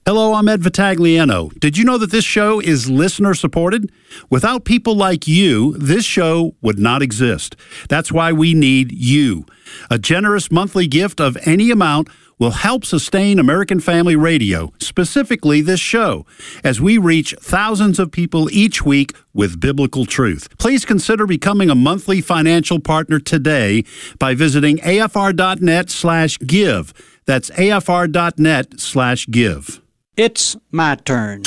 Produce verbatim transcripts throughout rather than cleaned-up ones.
Hello, I'm Ed Vitagliano. Did you know that this show is listener-supported? Without people like you, this show would not exist. That's why we need you. A generous monthly gift of any amount will help sustain American Family Radio, specifically this show, as we reach thousands of people each week with biblical truth. Please consider becoming a monthly financial partner today by visiting afr.net slash give. That's afr.net slash give. It's my turn.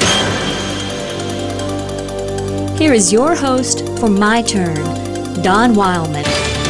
Here is your host for My Turn, Don Wildman.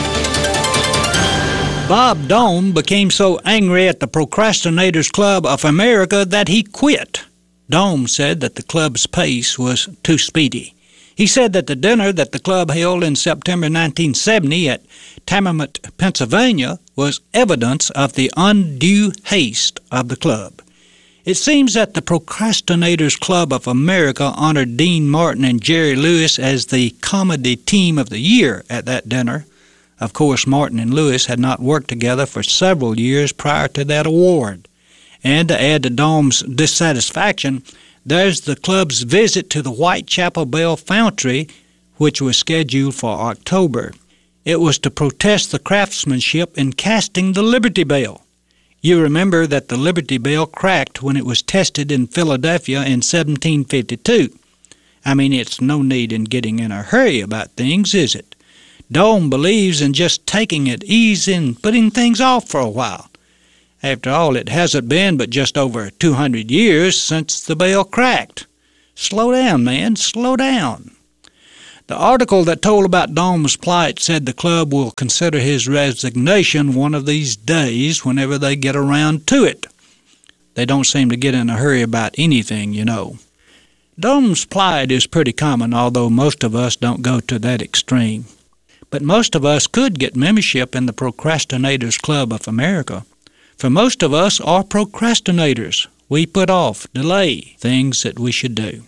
Bob Dome became so angry at the Procrastinators Club of America that he quit. Dome said that the club's pace was too speedy. He said that the dinner that the club held in September nineteen seventy at Tammet, Pennsylvania, was evidence of the undue haste of the club. It seems that the Procrastinators Club of America honored Dean Martin and Jerry Lewis as the comedy team of the year at that dinner. Of course, Martin and Lewis had not worked together for several years prior to that award. And to add to Dome's dissatisfaction, there's the club's visit to the Whitechapel Bell Foundry, which was scheduled for October. It was to protest the craftsmanship in casting the Liberty Bell. You remember that the Liberty Bell cracked when it was tested in Philadelphia in seventeen fifty-two. I mean, it's no need in getting in a hurry about things, is it? Dome believes in just taking it easy and putting things off for a while. After all, it hasn't been but just over two hundred years since the bell cracked. Slow down, man, slow down. The article that told about Dome's plight said the club will consider his resignation one of these days whenever they get around to it. They don't seem to get in a hurry about anything, you know. Dome's plight is pretty common, although most of us don't go to that extreme. But most of us could get membership in the Procrastinators Club of America. For most of us are procrastinators. We put off, delay things that we should do.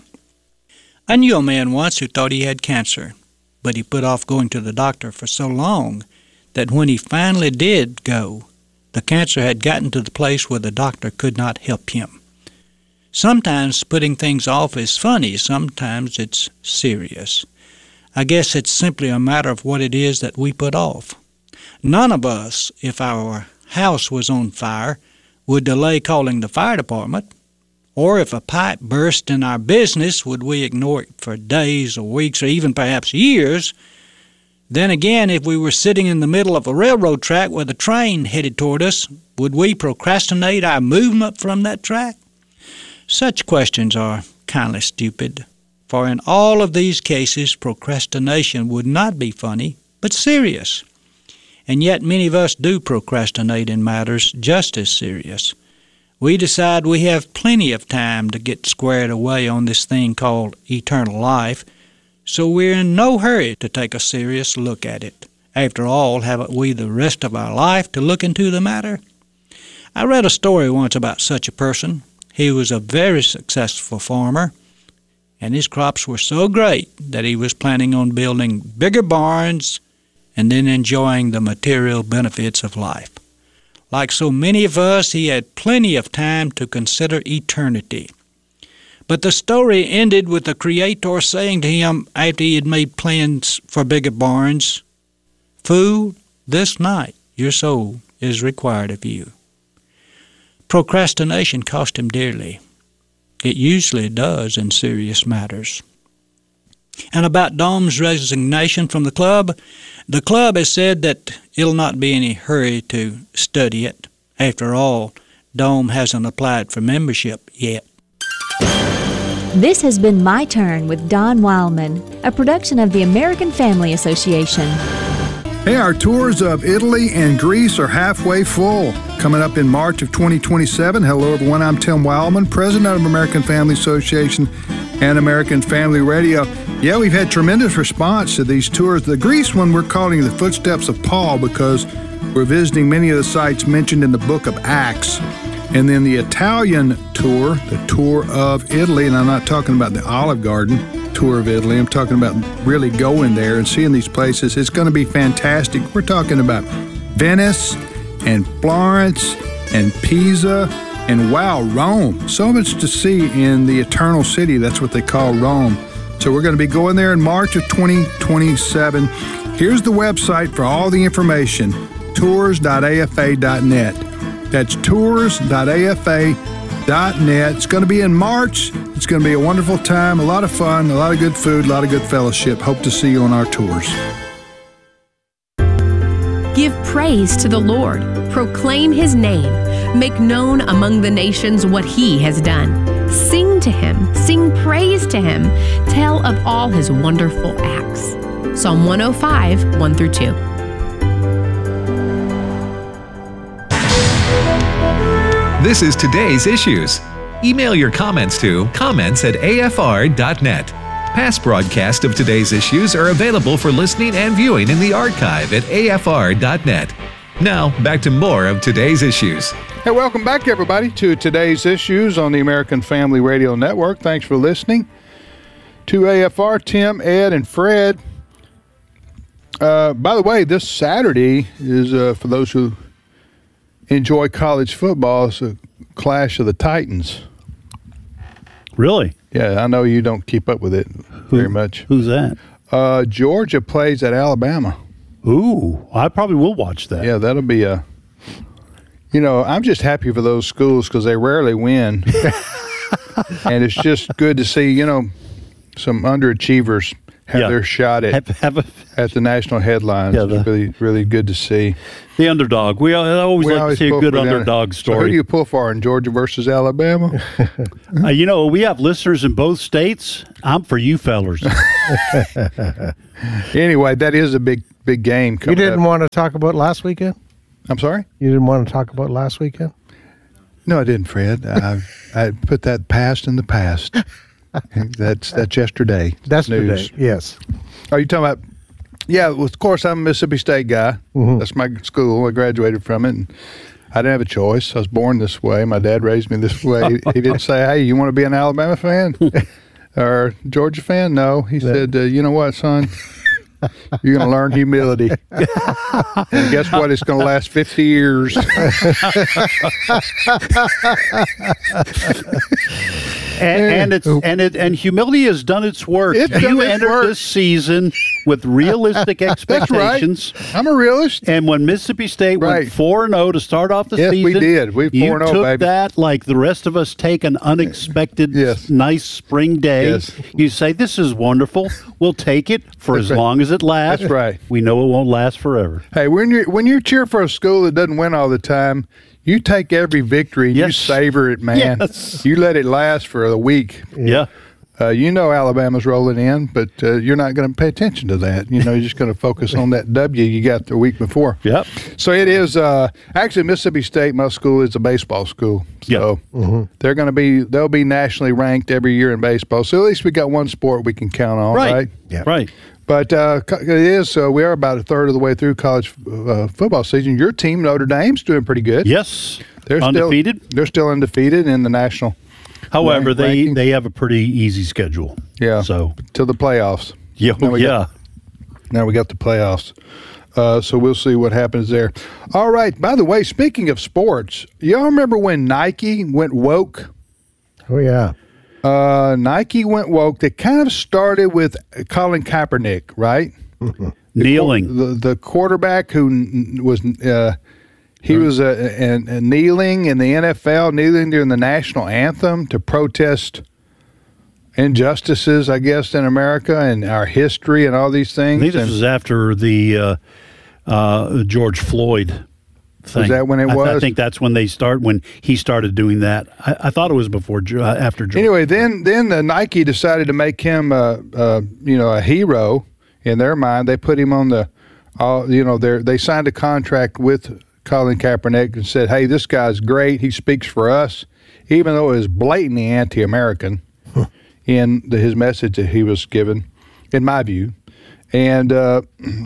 I knew a man once who thought he had cancer, but he put off going to the doctor for so long that when he finally did go, the cancer had gotten to the place where the doctor could not help him. Sometimes putting things off is funny, sometimes it's serious. I guess it's simply a matter of what it is that we put off. None of us, if our house was on fire, would delay calling the fire department. Or if a pipe burst in our business, would we ignore it for days or weeks or even perhaps years? Then again, if we were sitting in the middle of a railroad track with a train headed toward us, would we procrastinate our movement from that track? Such questions are kindly stupid, for in all of these cases, procrastination would not be funny, but serious. And yet many of us do procrastinate in matters just as serious. We decide we have plenty of time to get squared away on this thing called eternal life, so we're in no hurry to take a serious look at it. After all, haven't we the rest of our life to look into the matter? I read a story once about such a person. He was a very successful farmer, and his crops were so great that he was planning on building bigger barns and then enjoying the material benefits of life. Like so many of us, he had plenty of time to consider eternity. But the story ended with the Creator saying to him after he had made plans for bigger barns, "Fool, this night your soul is required of you." Procrastination cost him dearly. It usually does in serious matters. And about Dome's resignation from the club, the club has said that it'll not be any hurry to study it. After all, Dome hasn't applied for membership yet. This has been My Turn with Don Wildman, a production of the American Family Association. Hey, our tours of Italy and Greece are halfway full. Coming up in March of twenty twenty-seven. Hello, everyone. I'm Tim Wildman, president of American Family Association and American Family Radio. Yeah, we've had tremendous response to these tours. The Greece one we're calling The Footsteps of Paul because we're visiting many of the sites mentioned in the book of Acts. And then the Italian tour, the tour of Italy, and I'm not talking about the Olive Garden tour of Italy. I'm talking about really going there and seeing these places. It's going to be fantastic. We're talking about Venice and Florence and Pisa And wow, Rome. So much to see in the Eternal City. That's what they call Rome. So we're going to be going there in March of twenty twenty-seven. Here's the website for all the information, tours dot a f a dot net. That's tours dot a f a dot net. It's going to be in March. It's going to be a wonderful time, a lot of fun, a lot of good food, a lot of good fellowship. Hope to see you on our tours. Give praise to the Lord. Proclaim His name. Make known among the nations what He has done. Sing to Him. Sing praise to Him. Tell of all His wonderful acts. Psalm one oh five, one through two. This is Today's Issues. Email your comments to comments at a f r dot net. Past broadcasts of Today's Issues are available for listening and viewing in the archive at a f r dot net. Now, back to more of Today's Issues. Hey, welcome back, everybody, to Today's Issues on the American Family Radio Network. Thanks for listening to A F R, Tim, Ed, and Fred. Uh, by the way, this Saturday is, uh, for those who enjoy college football, it's a Clash of the Titans. Really? Yeah, I know you don't keep up with it Who, very much. Who's that? Uh, Georgia plays at Alabama. Ooh, I probably will watch that. Yeah, that'll be a... You know, I'm just happy for those schools because they rarely win. And it's just good to see, you know, some underachievers have Yeah. their shot at Have, have a, at the national headlines. Yeah, the- It's really, really good to see. the underdog. We al- I always We like always to see a pull good for them. underdog So who story. do you pull for in Georgia versus Alabama? Uh, you know, we have listeners in both states. I'm for you fellers. Anyway, that is a big, big game You coming didn't up. want to talk about last weekend? I'm sorry? You didn't want to talk about last weekend? No, I didn't, Fred. I, I put that past in the past. That's that's yesterday. That's news. today. Yes. Are you talking about? Yeah, well, of course, I'm a Mississippi State guy. Mhm. That's my school. I graduated from it. And I didn't have a choice. I was born this way. My dad raised me this way. He, he didn't say, hey, you want to be an Alabama fan or Georgia fan? No. He said, uh, you know what, son? You're going to learn humility. And guess what? It's going to last fifty years. and, and it's and it and humility has done its work. It's done you its entered work. this season with realistic That's right. expectations. I'm a realist. And when Mississippi State Right. went four and zero to start off the Yes, we season, did. We you four and oh, took baby. that like the rest of us take an unexpected, Yes. nice spring day. Yes. You say, "This is wonderful. We'll take it for That's as right. long as it lasts." That's right. We know it won't last forever. Hey, when you when you cheer for a school that doesn't win all the time, you take every victory and you Yes. savor it, man. Yes. You let it last for a week. Yeah. Uh, you know Alabama's rolling in, but uh, you're not going to pay attention to that. You know, you're just going to focus on that W you got the week before. Yep. So it is uh, actually Mississippi State. My school is a baseball school, so they're going to be they'll be nationally ranked every year in baseball. So at least we got one sport we can count on, right? Right. Yeah. Right. But uh, co- it is. Uh, we are about a third of the way through college uh, football season. Your team, Notre Dame's doing pretty good. Yes. They're Undefeated. Still, they're still undefeated in the national. However, rank- they, ranking. they have a pretty easy schedule. Yeah. So, Till the playoffs. yeah. Now we yeah. got- Now we got the playoffs. Uh, so we'll see what happens there. All right. By the way, speaking of sports, y'all remember when Nike went woke? Oh, yeah. Uh, Nike went woke. They kind of started with Colin Kaepernick, right? Kneeling. The, the quarterback who n- was uh, he was uh, and, and kneeling in the N F L, kneeling during the national anthem to protest injustices, I guess, in America and our history and all these I things. think this And- was after the uh, uh, George Floyd thing. Was that when it I, th- I was? think that's when they start when he started doing that. I, I thought it was before Jo- uh, after George. Anyway, then then the Nike decided to make him uh, uh, you know a hero in their mind. They put him on the uh, you know they they signed a contract with Colin Kaepernick and said, hey, this guy's great. He speaks for us, even though it was blatantly anti-American in the, his message that he was given, in my view. And uh,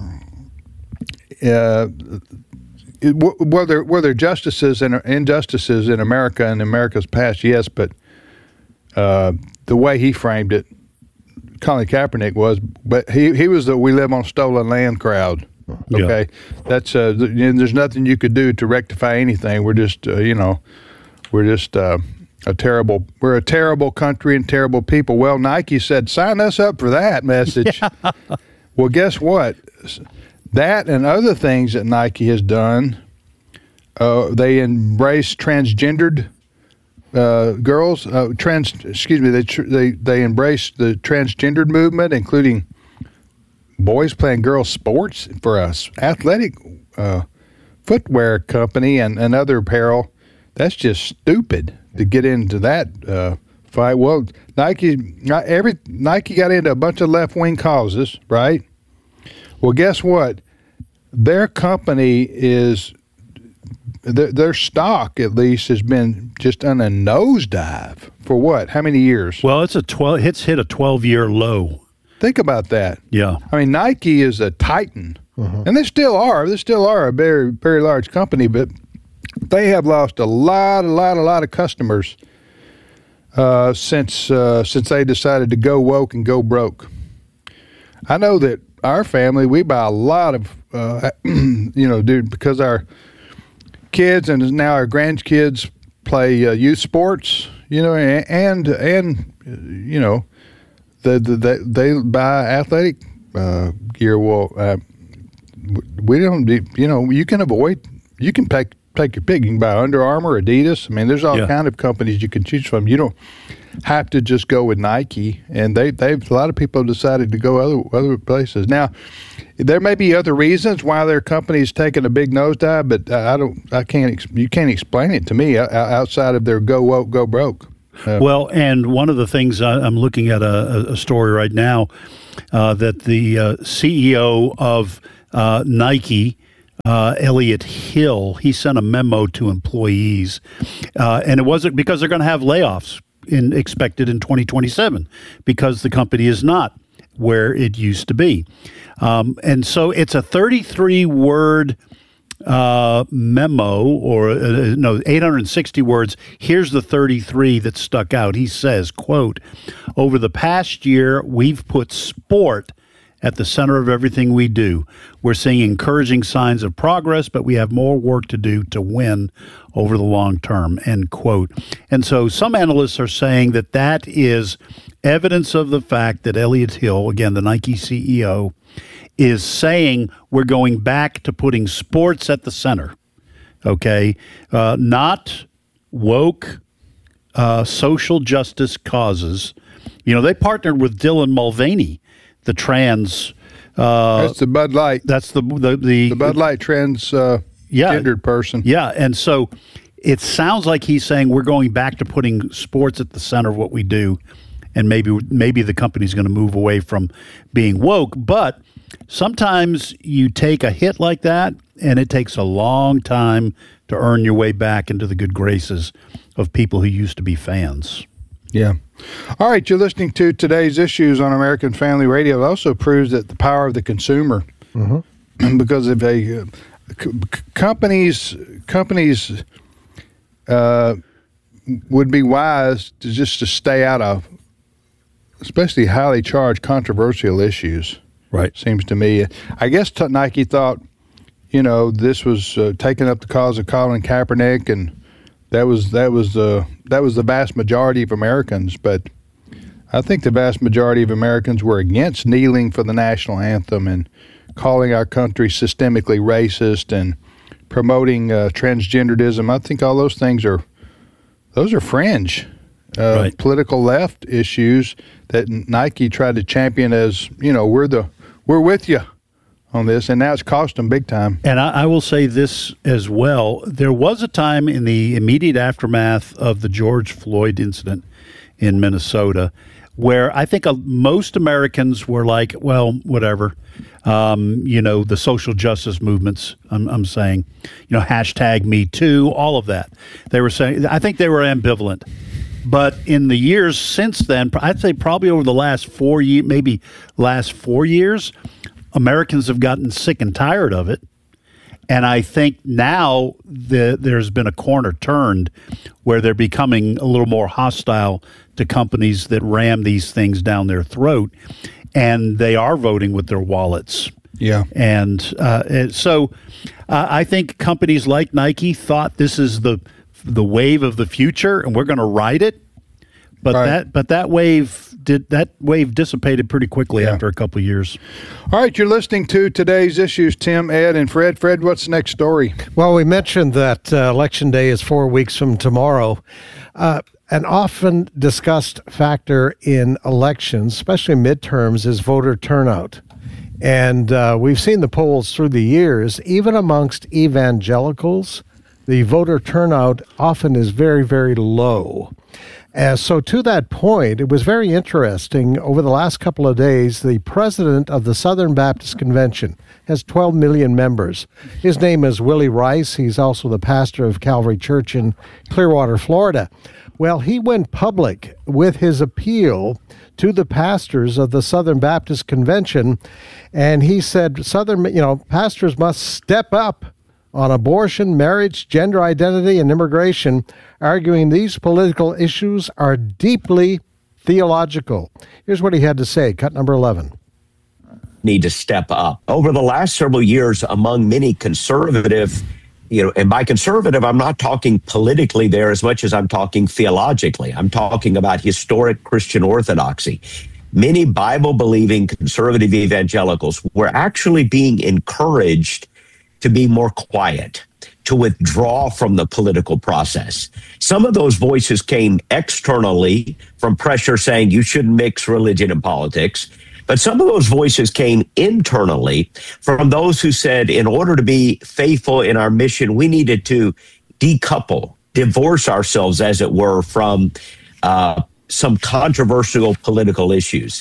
uh, it, were there were there justices and injustices in America and America's past? Yes, but uh, the way he framed it, Colin Kaepernick was, but he he was the "we live on stolen land" crowd. Okay, Yeah. that's uh, th- there's nothing you could do to rectify anything. We're just uh, you know we're just uh, a terrible, we're a terrible country and terrible people. Well, Nike said, sign us up for that message. Yeah. Well, guess what? That and other things that Nike has done, uh, they embrace transgendered uh, girls. Uh, trans, excuse me, they they they embrace the transgendered movement, including boys playing girls sports for us. Athletic uh, footwear company and, and other apparel. That's just stupid to get into that uh, fight. Well, Nike, not every Nike got into a bunch of left wing causes, right? Well, guess what? Their company is, their, their stock at least has been just on a nosedive for what? How many years? Well, it's a twelve. It's hit a twelve-year low. Think about that. Yeah. I mean, Nike is a titan, uh-huh. and they still are. They still are a very, very large company, but they have lost a lot, a lot, a lot of customers uh, since uh, since they decided to go woke and go broke. I know that our family, we buy a lot of, uh, you know, dude, because our kids and now our grandkids play uh, youth sports, you know, and, and you know, the, the, the, they buy athletic uh, gear. Well, uh, we don't, you know, you can avoid, you can take, take your pick. You can buy Under Armour, Adidas. I mean, there's all yeah. kind of companies you can choose from. You don't have to just go with Nike, and they they've a lot of people have decided to go other other places. Now, there may be other reasons why their company's taking a big nosedive, but I don't, I can't, you can't explain it to me outside of their go woke, go broke. Uh, well, and one of the things I, I'm looking at a, a story right now uh, that the uh, C E O of uh, Nike. Uh, Elliott Hill, he sent a memo to employees, uh, and it wasn't because they're going to have layoffs in, expected in twenty twenty-seven because the company is not where it used to be. Um, and so it's a thirty-three word uh, memo, or uh, no, eight hundred sixty words. Here's the thirty-three that stuck out. He says, quote, over the past year, we've put sport at the center of everything we do. We're seeing encouraging signs of progress, but we have more work to do to win over the long term, end quote. And so some analysts are saying that that is evidence of the fact that Elliott Hill, again, the Nike C E O, is saying we're going back to putting sports at the center, okay? Uh, not woke uh, social justice causes. You know, they partnered with Dylan Mulvaney, the trans. Uh, that's the Bud Light. That's the the the, the Bud Light trans uh, yeah, gendered person. Yeah, and so it sounds like he's saying we're going back to putting sports at the center of what we do, and maybe maybe the company's going to move away from being woke. But sometimes you take a hit like that, and it takes a long time to earn your way back into the good graces of people who used to be fans. Yeah. All right, you're listening to Today's Issues on American Family Radio. It also proves that the power of the consumer, mm-hmm. because if a uh, c- companies companies uh, would be wise to just to stay out of, especially highly charged, controversial issues. Right. Seems to me. I guess t- Nike thought, you know, this was uh, taking up the cause of Colin Kaepernick, and That was that was the that was the vast majority of Americans, but I think the vast majority of Americans were against kneeling for the national anthem and calling our country systemically racist and promoting uh, transgenderism. I think all those things are those are fringe uh, right. political left issues that Nike tried to champion as, you know, we're the we're with you on this, and now it's cost them big time. And I, I will say this as well. There was a time in the immediate aftermath of the George Floyd incident in Minnesota where I think uh, most Americans were like, well, whatever, um, you know, the social justice movements, I'm, I'm saying, you know, hashtag Me Too, all of that. They were saying, I think they were ambivalent. But in the years since then, I'd say probably over the last four years, maybe last four years, Americans have gotten sick and tired of it. And I think now the, there's been a corner turned where they're becoming a little more hostile to companies that ram these things down their throat. And they are voting with their wallets. Yeah. And uh, so uh, I think companies like Nike thought this is the the wave of the future, and we're going to ride it. But Right. that but that wave did that wave dissipated pretty quickly Yeah. after a couple of years. All right, you're listening to Today's Issues, Tim, Ed, and Fred. Fred, what's the next story? Well, we mentioned that uh, Election Day is four weeks from tomorrow. Uh, an often discussed factor in elections, especially midterms, is voter turnout. And uh, we've seen the polls through the years, even amongst evangelicals, the voter turnout often is very, very low. Uh, so to that point, it was very interesting. Over the last couple of days, the president of the Southern Baptist Convention has twelve million members. His name is Willie Rice. He's also the pastor of Calvary Church in Clearwater, Florida. Well, he went public with his appeal to the pastors of the Southern Baptist Convention, and he said, Southern, you know, pastors must step up on abortion, marriage, gender identity, and immigration, arguing these political issues are deeply theological. Here's what he had to say, cut number eleven. Need to step up. Over the last several years, among many conservative, you know, and by conservative, I'm not talking politically there as much as I'm talking theologically. I'm talking about historic Christian orthodoxy. Many Bible-believing conservative evangelicals were actually being encouraged to be more quiet, to withdraw from the political process. Some of those voices came externally from pressure saying you shouldn't mix religion and politics. But some of those voices came internally from those who said, in order to be faithful in our mission, we needed to decouple, divorce ourselves, as it were, from uh, some controversial political issues.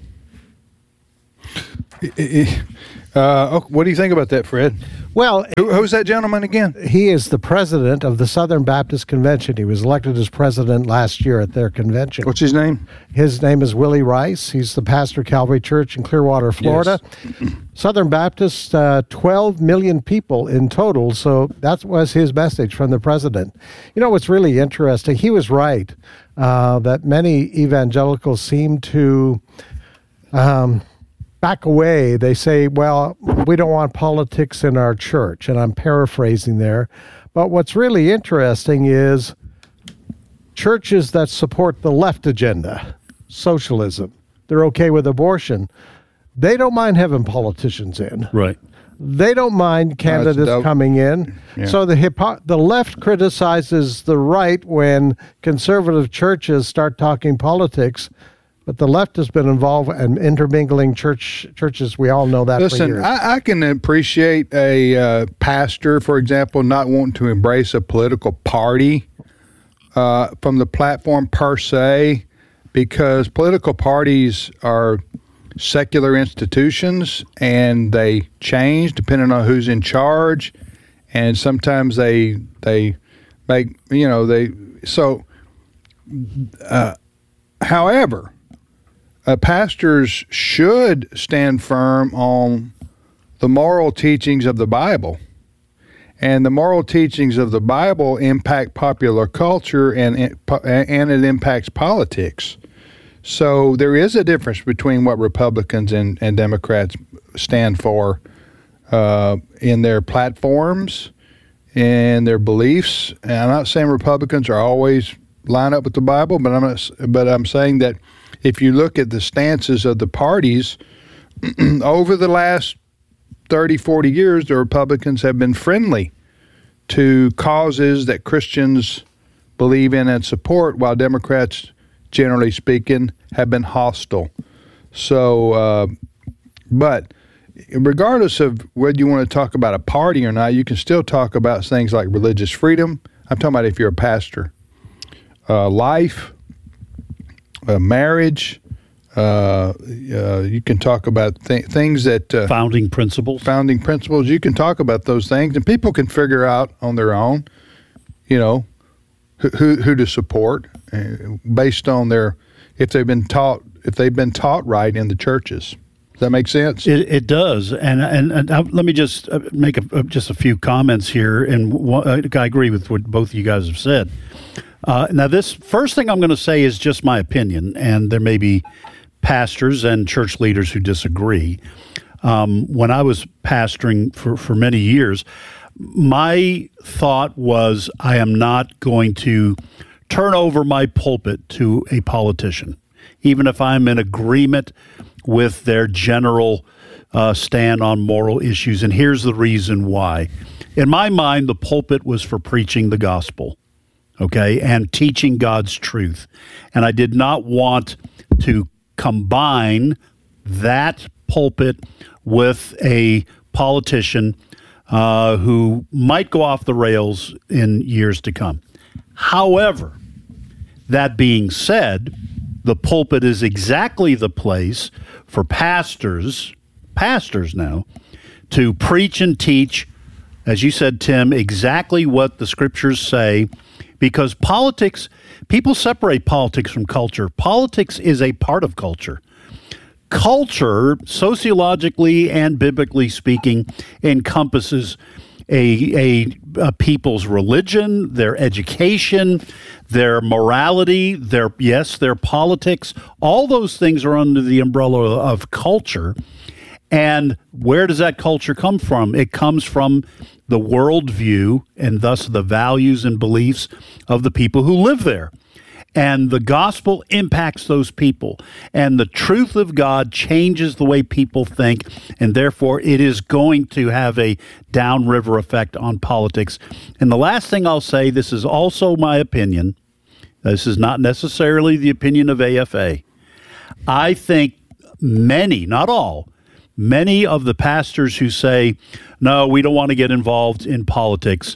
Uh, oh, what do you think about that, Fred? Well, Who, who's that gentleman again? he is the president of the Southern Baptist Convention. He was elected as president last year at their convention. What's his name? His name is Willie Rice. He's the pastor of Calvary Church in Clearwater, Florida. Yes. Southern Baptist, uh, twelve million people in total. So that was his message from the president. You know what's really interesting? He was right uh, that many evangelicals seem to um, back away. They say, well, we don't want politics in our church. And I'm paraphrasing there. But what's really interesting is churches that support the left agenda, socialism, they're okay with abortion. They don't mind having politicians in. Right. They don't mind candidates dope. coming in. Yeah. So the hypo- the left criticizes the right when conservative churches start talking politics. But the left has been involved in intermingling church churches. We all know that for Listen, years. I, I can appreciate a uh, pastor, for example, not wanting to embrace a political party uh, from the platform per se, because political parties are secular institutions and they change depending on who's in charge, and sometimes they they make you know they so. Uh, however. Uh, pastors should stand firm on the moral teachings of the Bible. And the moral teachings of the Bible impact popular culture, and it, and it impacts politics. So there is a difference between what Republicans and, and Democrats stand for uh, in their platforms and their beliefs. And I'm not saying Republicans are always line up with the Bible, but I'm not, but I'm saying that if you look at the stances of the parties over the last thirty, forty years, the Republicans have been friendly to causes that Christians believe in and support, while Democrats, generally speaking, have been hostile. So, uh, but regardless of whether you want to talk about a party or not, you can still talk about things like religious freedom. I'm talking about if you're a pastor. Uh, life, uh, marriage, uh, uh, you can talk about th- things that... Uh, founding principles. Founding principles. You can talk about those things, and people can figure out on their own, you know, who, who to support uh, based on their, if they've been taught, if they've been taught right in the churches. Does that make sense? It, it does, and and, and uh, let me just uh, make a, uh, just a few comments here, and w- uh, I agree with what both of you guys have said. Uh, now, this first thing I'm going to say is just my opinion, and there may be pastors and church leaders who disagree. Um, when I was pastoring for, for many years, my thought was I am not going to turn over my pulpit to a politician, even if I'm in agreement with their general uh, stand on moral issues. And here's the reason why. In my mind, the pulpit was for preaching the gospel, okay, and teaching God's truth. And I did not want to combine that pulpit with a politician uh, who might go off the rails in years to come. However, that being said, the pulpit is exactly the place for pastors, pastors now, to preach and teach, as you said, Tim, exactly what the scriptures say, because politics, people separate politics from culture. Politics is a part of culture. Culture, sociologically and biblically speaking, encompasses a, a, a people's religion, their education, their morality, their, yes, their politics. All those things are under the umbrella of culture. And where does that culture come from? It comes from the worldview and thus the values and beliefs of the people who live there. And the gospel impacts those people. And the truth of God changes the way people think. And therefore, it is going to have a downriver effect on politics. And the last thing I'll say, this is also my opinion. This is not necessarily the opinion of A F A. I think many, not all, many of the pastors who say, no, we don't want to get involved in politics,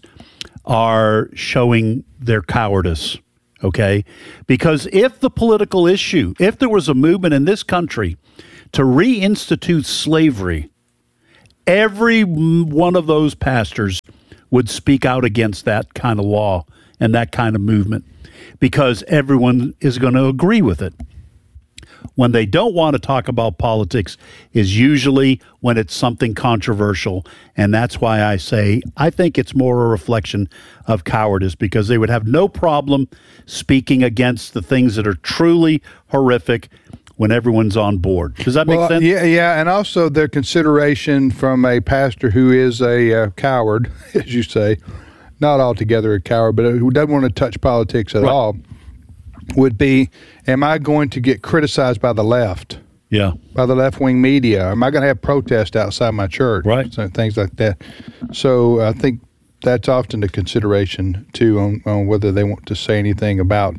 are showing their cowardice. Okay, because if the political issue, if there was a movement in this country to reinstitute slavery, every one of those pastors would speak out against that kind of law and that kind of movement, because everyone is going to agree with it. When they don't want to talk about politics is usually when it's something controversial. And that's why I say I think it's more a reflection of cowardice, because they would have no problem speaking against the things that are truly horrific when everyone's on board. Does that make well, sense? Yeah, yeah, and also their consideration from a pastor who is a uh, coward, as you say, not altogether a coward, but who doesn't want to touch politics at right. all, would be, am I going to get criticized by the left? Yeah. By the left-wing media? Am I going to have protests outside my church? Right. So, things like that. So I think that's often a consideration, too, on, on whether they want to say anything about,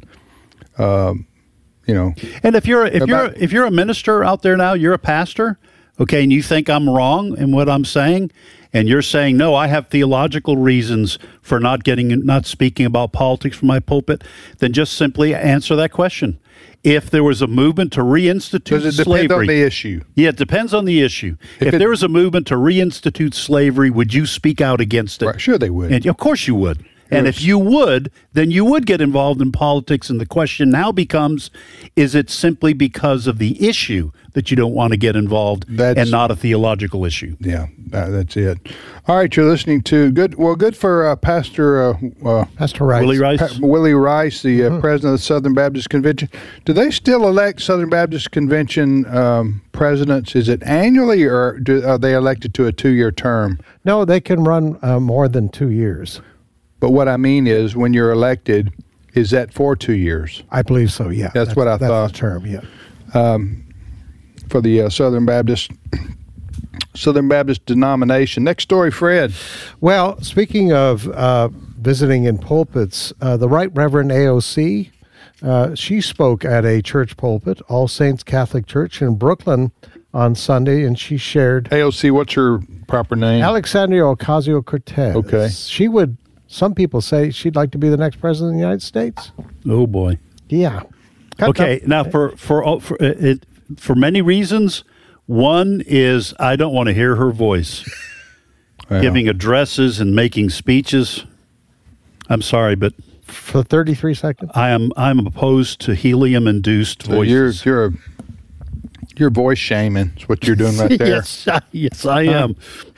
um, you know. And if you're if about, you're if you're a minister out there now, you're a pastor, okay, and you think I'm wrong in what I'm saying, and you're saying, no, I have theological reasons for not getting, not speaking about politics from my pulpit, then just simply answer that question. If there was a movement to reinstitute Does it slavery, depend on the issue? Yeah, it depends on the issue. If, if it, there was a movement to reinstitute slavery, would you speak out against it? Right, sure they would. And of course you would. And yes. if you would, then you would get involved in politics. And the question now becomes, is it simply because of the issue that you don't want to get involved that's, and not a theological issue? Yeah, uh, that's it. All right, you're listening to, good. well, good for uh, Pastor uh, uh, Pastor Rice. Willie Rice. Pa- Willie Rice, the uh, Mm-hmm. president of the Southern Baptist Convention. Do they still elect Southern Baptist Convention um, presidents? Is it annually, or do, are they elected to a two-year term? No, they can run uh, more than two years. But what I mean is, when you're elected, is that for two years? I believe so, yeah. That's, that's what I that's thought. The term, yeah. Um, for the uh, Southern Baptist Southern Baptist denomination. Next story, Fred. Well, speaking of uh, visiting in pulpits, uh, the Right Reverend A O C, uh, she spoke at a church pulpit, All Saints Catholic Church in Brooklyn on Sunday, and she shared... A O C, what's her proper name? Alexandria Ocasio-Cortez. Okay. She would... Some people say she'd like to be the next president of the United States. Oh, boy. Yeah. Cut okay, up. now for for for, it, for many reasons, one is I don't want to hear her voice well. giving addresses and making speeches. I'm sorry, but for thirty-three seconds, I am I'm opposed to helium-induced so voices. You're you're a, you're voice shaming. Is what you're doing right there. yes, I, yes, I am.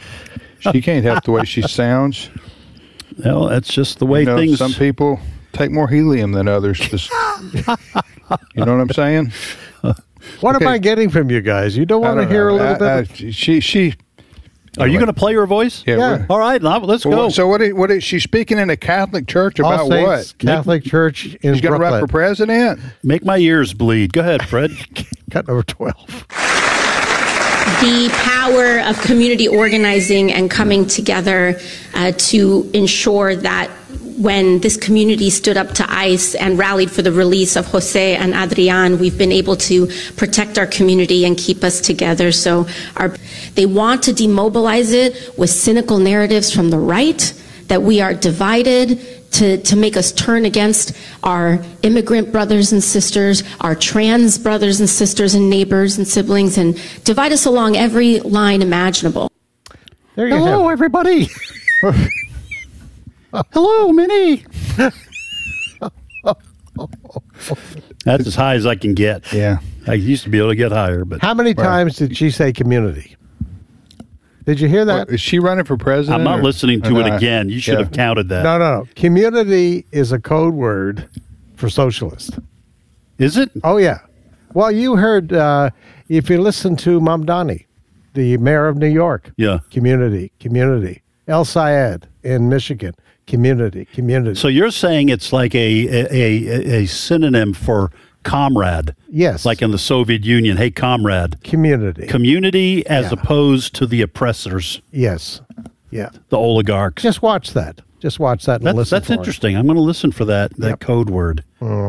She can't help the way she sounds. Well, that's just the way you know, things... Some people take more helium than others. Just, you know what I'm saying? What okay. am I getting from you guys? You don't want don't to hear know. a little I, bit? I, she, she, Are you going to play her voice? Yeah. Yeah. All right, now let's Well, go. So what? Is, what is she speaking in a Catholic church All about? Saints What? Catholic Church in She's going to run Brooklyn. for president? Make my ears bleed. Go ahead, Fred. Cut number twelve. The power of community organizing and coming together uh, to ensure that when this community stood up to ICE and rallied for the release of Jose and Adrian, we've been able to protect our community and keep us together. So our, they want to demobilize it with cynical narratives from the right, that we are divided, to, to make us turn against our immigrant brothers and sisters, our trans brothers and sisters and neighbors and siblings, and divide us along every line imaginable. There you Hello, have it. everybody. Hello, Minnie. That's as high as I can get. Yeah. I used to be able to get higher, but How many times did she say community? Did you hear that? What, is she running for president? I'm not or- listening to or it not? again. You should Yeah. have counted that. No, no, no. Community is a code word for socialist. Is it? Oh, yeah. Well, you heard, uh, if you listen to Mamdani, the mayor of New York, Yeah. community, community. El Sayed in Michigan, community, community. So you're saying it's like a a, a, a synonym for comrade, yes. like in the Soviet Union. Hey, comrade. community. Community as Yeah. opposed to the oppressors, yes. Yeah. the oligarchs. Just watch that. Just watch that and That's, listen that's for it. interesting. I'm going to listen for that that Yep. code word.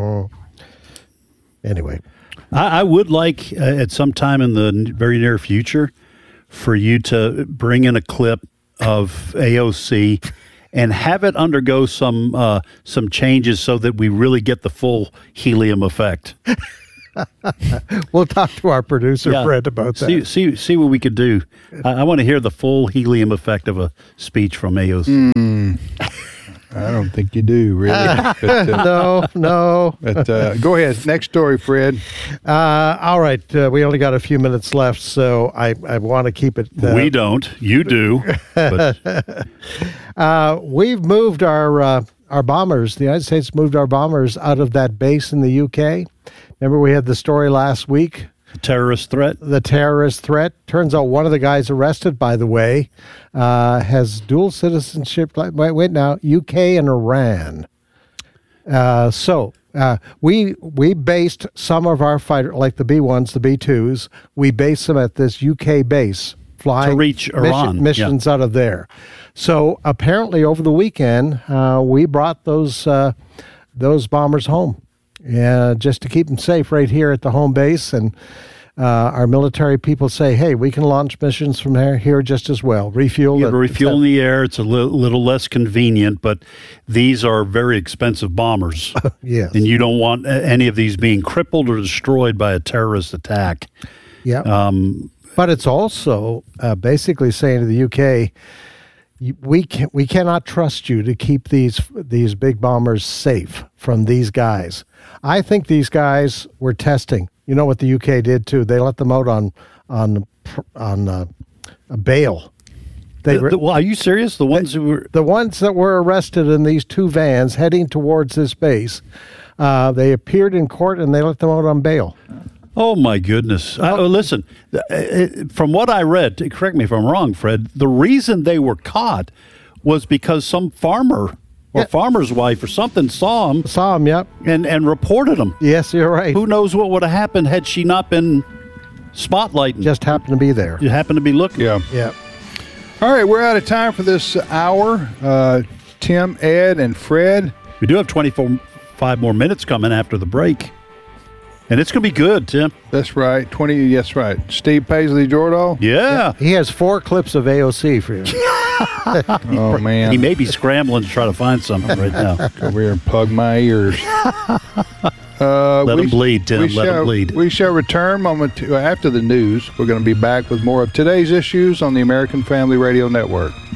Anyway. I, I would like uh, at some time in the n- very near future for you to bring in a clip of A O C and have it undergo some uh, some changes so that we really get the full helium effect. We'll talk to our producer, Yeah. Fred, about that. See, see, see what we could do. I, I want to hear the full helium effect of a speech from A O C. Mm. I don't think you do, really. but, uh, no, no. but uh, go ahead. Next story, Fred. Uh, all right. Uh, we only got a few minutes left, so I, I want to keep it. Uh, we don't. You do. But uh, we've moved our uh, our bombers. The United States moved our bombers out of that base in the U K. Remember, we had the story last week. terrorist threat. The terrorist threat. Turns out one of the guys arrested, by the way, uh, has dual citizenship. Wait, wait now, U K and Iran. Uh, so uh, we we based some of our fighter, like the B ones, the B twos. We based them at this U K base, flying To reach mission- Iran, missions out of there. So apparently, over the weekend, uh, we brought those uh, those bombers home. Yeah, just to keep them safe right here at the home base. And uh, our military people say, hey, we can launch missions from here, here just as well. Refuel. You it, have to refuel in the air. It's a li- little less convenient, but these are very expensive bombers. Yes. And you don't want a- any of these being crippled or destroyed by a terrorist attack. Yeah. Um, but it's also uh, basically saying to the U K, you- we can, we cannot trust you to keep these these big bombers safe from these guys. I think these guys were testing. You know what the U K did too? They let them out on on on uh, a bail. They the- were, the- well, are you serious? The ones who were the ones that were arrested in these two vans heading towards this base, uh, they appeared in court and they let them out on bail. Oh, my goodness. I, oh, listen, th- uh, from what I read, correct me if I'm wrong, Fred, the reason they were caught was because some farmer or Yeah. farmer's wife or something saw them Saw them, yep. and, and reported them. Yes, you're right. Who knows what would have happened had she not been spotlighting? Just happened to be there. You happened to be looking. Yeah. Yep. All right, we're out of time for this hour. Uh, Tim, Ed, and Fred. We do have twenty-four, five more minutes coming after the break. And it's going to be good, Tim. That's right. twenty. That's right. Steve Paisley Jordahl. Yeah. He has four clips of A O C for you. Oh, man. He may be scrambling to try to find something right now. Go over here and plug my ears. Uh, Let we- him bleed, Tim. we Let him shall- bleed. We shall return moment to, after the news. We're going to be back with more of today's issues on the American Family Radio Network.